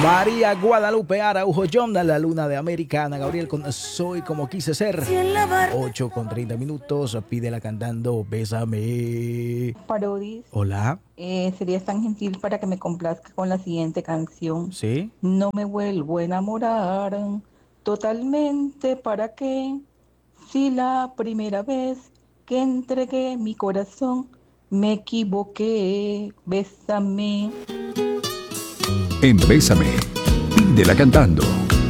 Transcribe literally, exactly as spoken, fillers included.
María Guadalupe Araujo, John, la luna de América, Ana Gabriel con Soy como quise ser. ocho con treinta minutos, pídela cantando Bésame. Parodis, Hola. eh, serías tan gentil para que me complazca con la siguiente canción. ¿Sí? No me vuelvo a enamorar totalmente, ¿para qué? Si la primera vez que entregué mi corazón me equivoqué, bésame. En Bésame, pídela cantando.